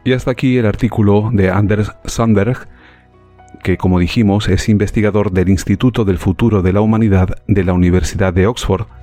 Y hasta aquí el artículo de Anders Sandberg, que, como dijimos, es investigador del Instituto del Futuro de la Humanidad de la Universidad de Oxford